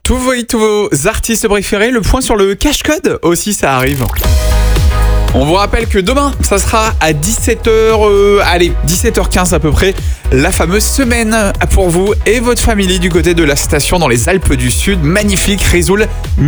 Tous vos artistes préférés, le point sur le cache-code aussi, ça arrive. On vous rappelle que demain, ça sera à 17h15 à peu près, la fameuse semaine pour vous et votre famille du côté de la station dans les Alpes du Sud. Magnifique, Risoul,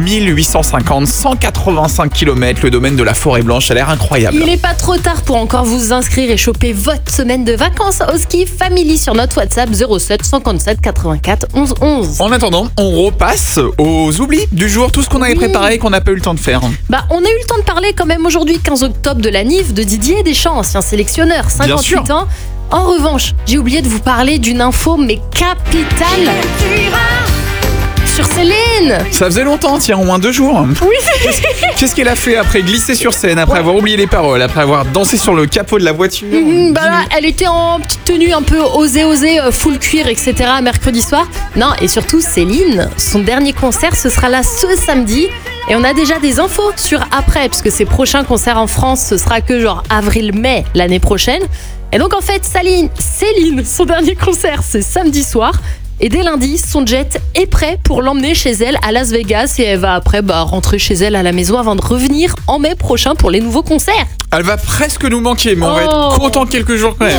185 km, le domaine de la Forêt Blanche, ça a l'air incroyable. Il n'est pas trop tard pour encore vous inscrire et choper votre semaine de vacances au ski Family sur notre WhatsApp 07 57 84 11 11. En attendant, on repasse aux oublis du jour, tout ce qu'on avait préparé et qu'on n'a pas eu le temps de faire. On a eu le temps de parler quand même aujourd'hui, 15 octobre, de la NIF de Didier Deschamps, ancien sélectionneur, 58 ans. En revanche, j'ai oublié de vous parler d'une info mais capitale sur Céline. Ça faisait longtemps, tiens, au moins 2 jours. Oui. Qu'est-ce qu'elle a fait après glisser sur scène, après avoir oublié les paroles, après avoir dansé sur le capot de la voiture? Là, elle était en petite tenue un peu osée, full cuir, etc. mercredi soir. Non, et surtout Céline, son dernier concert, ce sera là ce samedi. Et on a déjà des infos sur après, parce que ses prochains concerts en France, ce sera que genre avril-mai l'année prochaine. Et donc en fait, Céline, son dernier concert, c'est samedi soir. Et dès lundi, son jet est prêt pour l'emmener chez elle à Las Vegas. Et elle va après rentrer chez elle à la maison avant de revenir en mai prochain pour les nouveaux concerts. Elle va presque nous manquer, mais on va être content quelques jours quand même.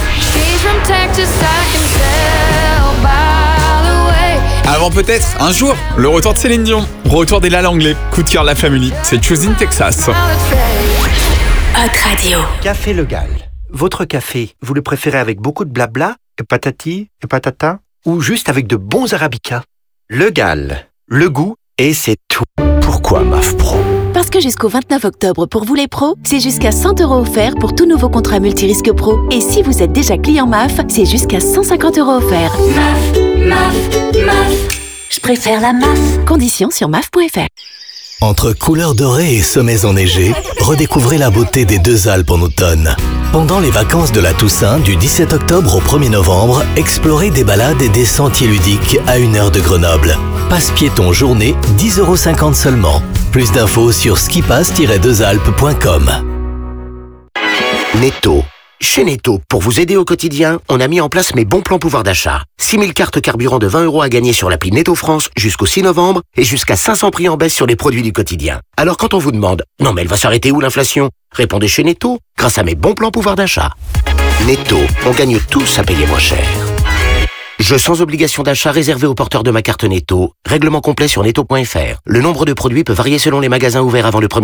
Avant peut-être, un jour, le retour de Céline Dion, retour des Lala Anglais, coup de cœur de la famille, c'est Choosing Texas. Hot Radio. Café Le Gall. Votre café, vous le préférez avec beaucoup de blabla, et patati, et patata, ou juste avec de bons arabicas? Le Gall, le goût, et c'est tout. Pourquoi MAF Pro? Parce que jusqu'au 29 octobre, pour vous les pros, c'est jusqu'à 100 € offerts pour tout nouveau contrat multirisque pro. Et si vous êtes déjà client MAF, c'est jusqu'à 150 € offerts. MAF. Je préfère la MAF. Conditions sur MAF.fr. Entre couleurs dorées et sommets enneigés, redécouvrez la beauté des deux Alpes en automne. Pendant les vacances de la Toussaint, du 17 octobre au 1er novembre, explorez des balades et des sentiers ludiques à 1 heure de Grenoble. Passe piéton journée, 10,50 € seulement. Plus d'infos sur skipass-2alpes.com. Netto. Chez Netto, pour vous aider au quotidien, on a mis en place mes bons plans pouvoir d'achat. 6000 cartes carburant de 20 € à gagner sur l'appli Netto France jusqu'au 6 novembre et jusqu'à 500 prix en baisse sur les produits du quotidien. Alors quand on vous demande « Non mais elle va s'arrêter où l'inflation ?» Répondez chez Netto, grâce à mes bons plans pouvoir d'achat. Netto, on gagne tous à payer moins cher. Jeu sans obligation d'achat réservé aux porteurs de ma carte Netto. Règlement complet sur netto.fr. Le nombre de produits peut varier selon les magasins ouverts avant le 1er